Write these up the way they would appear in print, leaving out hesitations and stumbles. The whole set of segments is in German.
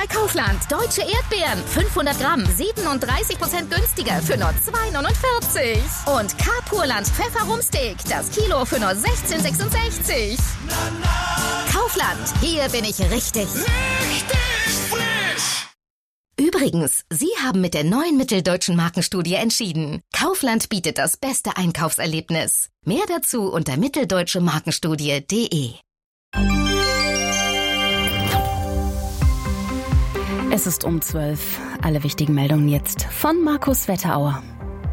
Kaufland. Deutsche Erdbeeren. 500 Gramm. 37% günstiger für nur 2,49. Und Carpurland Pfefferrumsteak. Das Kilo für nur 16,66. Kaufland. Hier bin ich richtig. Richtig frisch! Übrigens, Sie haben mit der neuen Mitteldeutschen Markenstudie entschieden. Kaufland bietet das beste Einkaufserlebnis. Mehr dazu unter mitteldeutschemarkenstudie.de. Es ist um 12. Alle wichtigen Meldungen jetzt von Markus Wetterauer.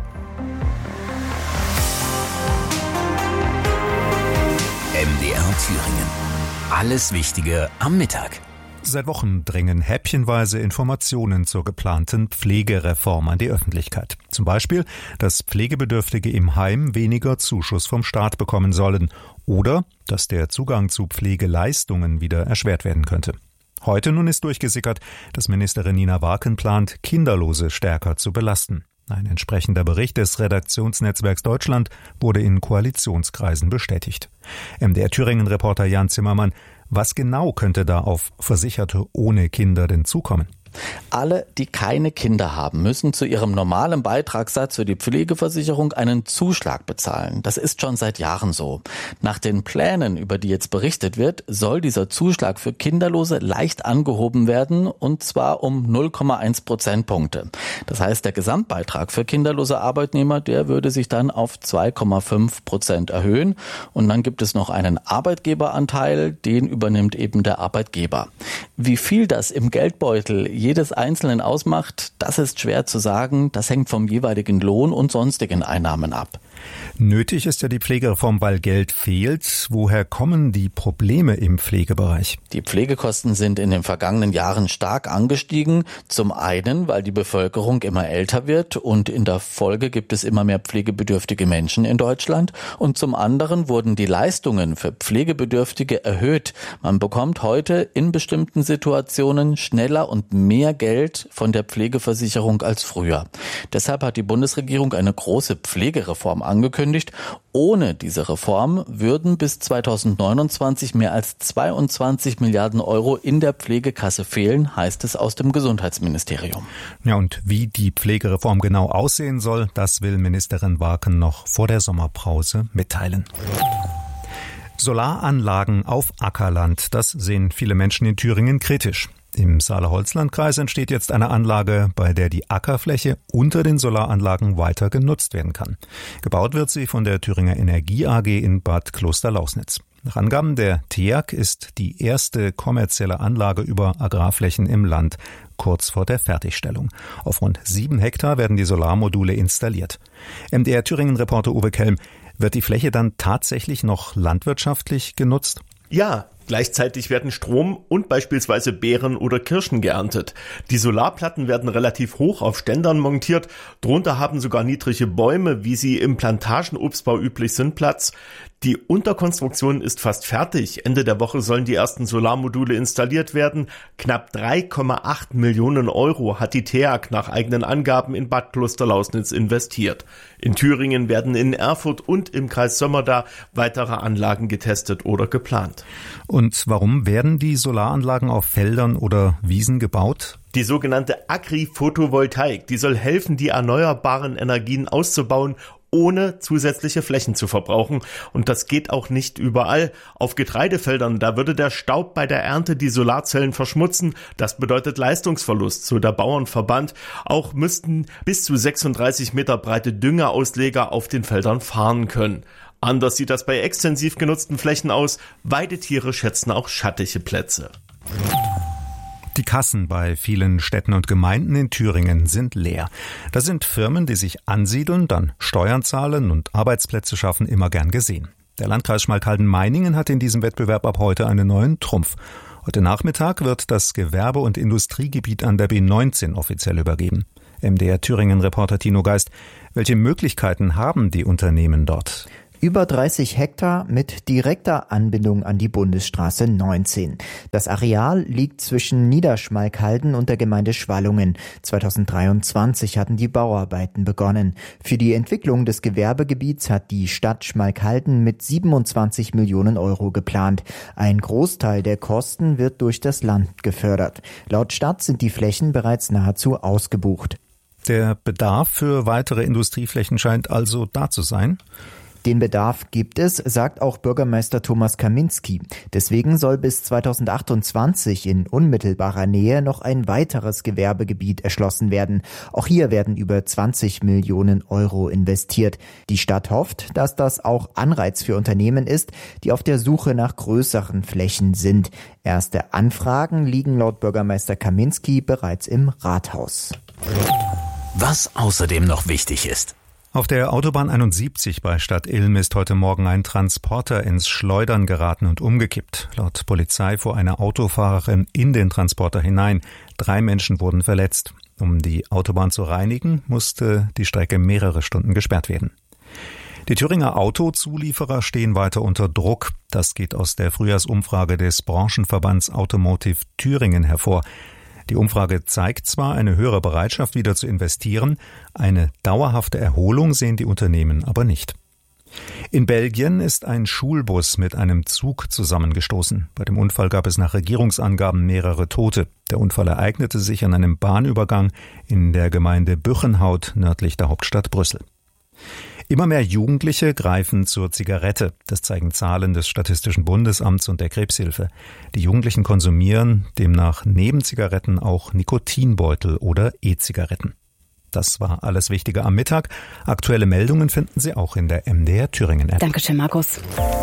MDR Thüringen. Alles Wichtige am Mittag. Seit Wochen dringen häppchenweise Informationen zur geplanten Pflegereform an die Öffentlichkeit. Zum Beispiel, dass Pflegebedürftige im Heim weniger Zuschuss vom Staat bekommen sollen oder dass der Zugang zu Pflegeleistungen wieder erschwert werden könnte. Heute nun ist durchgesickert, dass Ministerin Nina Warken plant, Kinderlose stärker zu belasten. Ein entsprechender Bericht des Redaktionsnetzwerks Deutschland wurde in Koalitionskreisen bestätigt. MDR Thüringen-Reporter Jan Zimmermann: Was genau könnte da auf Versicherte ohne Kinder denn zukommen? Alle, die keine Kinder haben, müssen zu ihrem normalen Beitragssatz für die Pflegeversicherung einen Zuschlag bezahlen. Das ist schon seit Jahren so. Nach den Plänen, über die jetzt berichtet wird, soll dieser Zuschlag für Kinderlose leicht angehoben werden, und zwar um 0,1 Prozentpunkte. Das heißt, der Gesamtbeitrag für kinderlose Arbeitnehmer, der würde sich dann auf 2,5% erhöhen. Und dann gibt es noch einen Arbeitgeberanteil, den übernimmt eben der Arbeitgeber. Wie viel das im Geldbeutel jedes Einzelnen ausmacht, das ist schwer zu sagen. Das hängt vom jeweiligen Lohn und sonstigen Einnahmen ab. Nötig ist ja die Pflegereform, weil Geld fehlt. Woher kommen die Probleme im Pflegebereich? Die Pflegekosten sind in den vergangenen Jahren stark angestiegen. Zum einen, weil die Bevölkerung immer älter wird und in der Folge gibt es immer mehr pflegebedürftige Menschen in Deutschland. Und zum anderen wurden die Leistungen für Pflegebedürftige erhöht. Man bekommt heute in bestimmten Situationen schneller und mehr Geld von der Pflegeversicherung als früher. Deshalb hat die Bundesregierung eine große Pflegereform angekündigt. Ohne diese Reform würden bis 2029 mehr als 22 Milliarden Euro in der Pflegekasse fehlen, heißt es aus dem Gesundheitsministerium. Ja, und wie die Pflegereform genau aussehen soll, das will Ministerin Warken noch vor der Sommerpause mitteilen. Solaranlagen auf Ackerland, das sehen viele Menschen in Thüringen kritisch. Im Saale-Holzland-Kreis entsteht jetzt eine Anlage, bei der die Ackerfläche unter den Solaranlagen weiter genutzt werden kann. Gebaut wird sie von der Thüringer Energie AG in Bad Klosterlausnitz. Nach Angaben der TEAG ist die erste kommerzielle Anlage über Agrarflächen im Land kurz vor der Fertigstellung. Auf rund 7 Hektar werden die Solarmodule installiert. MDR Thüringen-Reporter Uwe Kelm: Wird die Fläche dann tatsächlich noch landwirtschaftlich genutzt? Ja. Gleichzeitig werden Strom und beispielsweise Beeren oder Kirschen geerntet. Die Solarplatten werden relativ hoch auf Ständern montiert. Drunter haben sogar niedrige Bäume, wie sie im Plantagenobstbau üblich sind, Platz. Die Unterkonstruktion ist fast fertig. Ende der Woche sollen die ersten Solarmodule installiert werden. Knapp 3,8 Millionen Euro hat die TEAG nach eigenen Angaben in Bad Klosterlausnitz investiert. In Thüringen werden in Erfurt und im Kreis Sömmerda weitere Anlagen getestet oder geplant. Und warum werden die Solaranlagen auf Feldern oder Wiesen gebaut? Die sogenannte Agri-Photovoltaik, die soll helfen, die erneuerbaren Energien auszubauen, ohne zusätzliche Flächen zu verbrauchen. Und das geht auch nicht überall. Auf Getreidefeldern, da würde der Staub bei der Ernte die Solarzellen verschmutzen. Das bedeutet Leistungsverlust, so der Bauernverband. Auch müssten bis zu 36 Meter breite Düngeausleger auf den Feldern fahren können. Anders sieht das bei extensiv genutzten Flächen aus. Weidetiere schätzen auch schattige Plätze. Die Kassen bei vielen Städten und Gemeinden in Thüringen sind leer. Das sind Firmen, die sich ansiedeln, dann Steuern zahlen und Arbeitsplätze schaffen, immer gern gesehen. Der Landkreis Schmalkalden-Meiningen hat in diesem Wettbewerb ab heute einen neuen Trumpf. Heute Nachmittag wird das Gewerbe- und Industriegebiet an der B19 offiziell übergeben. MDR Thüringen-Reporter Tino Geist: Welche Möglichkeiten haben die Unternehmen dort? Über 30 Hektar mit direkter Anbindung an die Bundesstraße 19. Das Areal liegt zwischen Niederschmalkalden und der Gemeinde Schwallungen. 2023 hatten die Bauarbeiten begonnen. Für die Entwicklung des Gewerbegebiets hat die Stadt Schmalkalden mit 27 Millionen Euro geplant. Ein Großteil der Kosten wird durch das Land gefördert. Laut Stadt sind die Flächen bereits nahezu ausgebucht. Der Bedarf für weitere Industrieflächen scheint also da zu sein. Den Bedarf gibt es, sagt auch Bürgermeister Thomas Kaminski. Deswegen soll bis 2028 in unmittelbarer Nähe noch ein weiteres Gewerbegebiet erschlossen werden. Auch hier werden über 20 Millionen Euro investiert. Die Stadt hofft, dass das auch Anreiz für Unternehmen ist, die auf der Suche nach größeren Flächen sind. Erste Anfragen liegen laut Bürgermeister Kaminski bereits im Rathaus. Was außerdem noch wichtig ist. Auf der Autobahn 71 bei Stadt Ilm ist heute Morgen ein Transporter ins Schleudern geraten und umgekippt. Laut Polizei fuhr eine Autofahrerin in den Transporter hinein. 3 Menschen wurden verletzt. Um die Autobahn zu reinigen, musste die Strecke mehrere Stunden gesperrt werden. Die Thüringer Autozulieferer stehen weiter unter Druck. Das geht aus der Frühjahrsumfrage des Branchenverbands Automotive Thüringen hervor. Die Umfrage zeigt zwar eine höhere Bereitschaft, wieder zu investieren, eine dauerhafte Erholung sehen die Unternehmen aber nicht. In Belgien ist ein Schulbus mit einem Zug zusammengestoßen. Bei dem Unfall gab es nach Regierungsangaben mehrere Tote. Der Unfall ereignete sich an einem Bahnübergang in der Gemeinde Büchenhout nördlich der Hauptstadt Brüssel. Immer mehr Jugendliche greifen zur Zigarette. Das zeigen Zahlen des Statistischen Bundesamts und der Krebshilfe. Die Jugendlichen konsumieren demnach neben Zigaretten auch Nikotinbeutel oder E-Zigaretten. Das war alles Wichtige am Mittag. Aktuelle Meldungen finden Sie auch in der MDR Thüringen App. Dankeschön, Markus.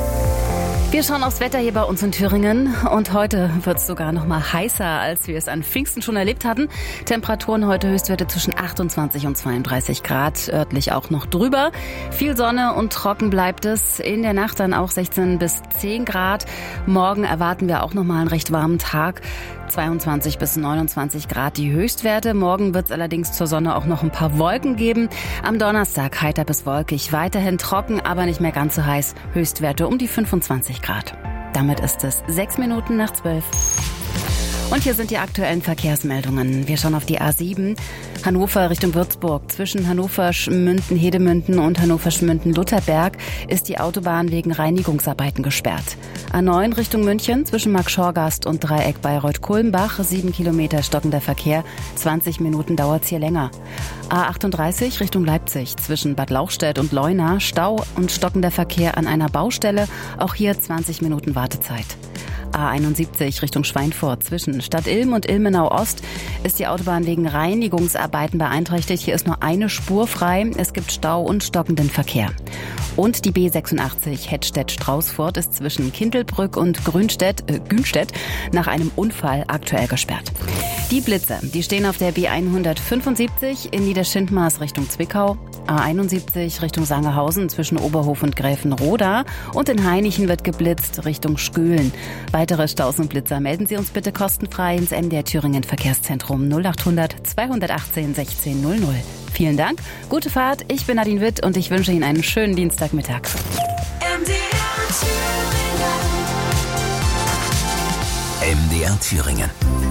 Wir schauen aufs Wetter hier bei uns in Thüringen und heute wird es sogar noch mal heißer, als wir es an Pfingsten schon erlebt hatten. Temperaturen heute Höchstwerte zwischen 28 und 32 Grad, örtlich auch noch drüber. Viel Sonne und trocken bleibt es. In der Nacht dann auch 16 bis 10 Grad. Morgen erwarten wir auch noch mal einen recht warmen Tag. 22 bis 29 Grad die Höchstwerte. Morgen wird es allerdings zur Sonne auch noch ein paar Wolken geben. Am Donnerstag heiter bis wolkig, weiterhin trocken, aber nicht mehr ganz so heiß. Höchstwerte um die 25 Grad. Damit ist es 6 Minuten nach 12. Und hier sind die aktuellen Verkehrsmeldungen. Wir schauen auf die A7, Hannover Richtung Würzburg. Zwischen Hannover-Schmünden-Hedemünden und Hannover-Schmünden-Lutherberg ist die Autobahn wegen Reinigungsarbeiten gesperrt. A9 Richtung München zwischen Markschorgast und Dreieck Bayreuth-Kulmbach, 7 Kilometer stockender Verkehr, 20 Minuten dauert's hier länger. A38 Richtung Leipzig zwischen Bad Lauchstädt und Leuna, Stau und stockender Verkehr an einer Baustelle, auch hier 20 Minuten Wartezeit. A71 Richtung Schweinfurt zwischen Stadt Ilm und Ilmenau Ost ist die Autobahn wegen Reinigungsarbeiten beeinträchtigt. Hier ist nur eine Spur frei. Es gibt Stau und stockenden Verkehr. Und die B86 Hettstedt-Straußfurt ist zwischen Kindelbrück und Günstedt nach einem Unfall aktuell gesperrt. Die Blitze, die stehen auf der B175 in Niederschindmaß Richtung Zwickau, A71 Richtung Sangerhausen zwischen Oberhof und Gräfenroda und in Hainichen wird geblitzt Richtung Schkölen. Weitere Staus und Blitzer melden Sie uns bitte kostenfrei ins MDR Thüringen Verkehrszentrum 0800 218 1600. Vielen Dank, gute Fahrt, ich bin Nadine Witt und ich wünsche Ihnen einen schönen Dienstagmittag. MDR Thüringen.